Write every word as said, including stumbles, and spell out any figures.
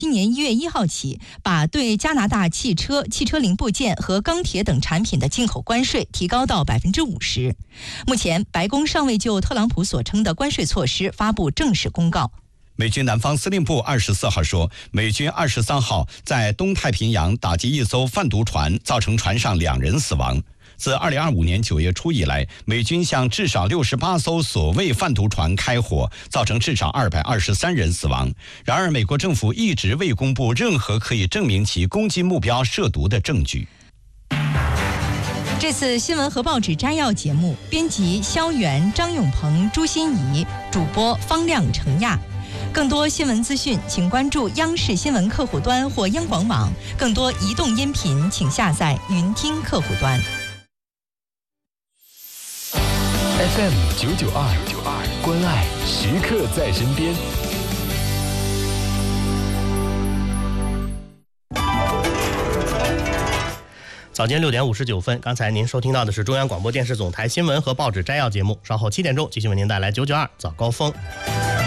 今年一月一号起，把对加拿大汽车、汽车零部件和钢铁等产品的进口关税提高到百分之五十。目前，白宫尚未就特朗普所称的关税措施发布正式公告。 美军南方司令部二十四号说，美军二十三号在东太平洋打击一艘贩毒船，造成船上两人死亡。自二零二五年九月初以来，美军向至少六十八艘所谓贩毒船开火，造成至少二百二十三人死亡。然而，美国政府一直未公布任何可以证明其攻击目标涉毒的证据。 这次新闻和报纸摘要节目，编辑肖元、张永鹏、朱欣怡，主播方亮、程亚。更多新闻资讯，请关注央视新闻客户端或央广网。更多移动音频，请下载云听客户端。 F M 九九二，关爱时刻在身边。 早间六点五十九分，刚才您收听到的是中央广播电视总台新闻和报纸摘要节目。稍后七点钟继续为您带来九九二早高峰。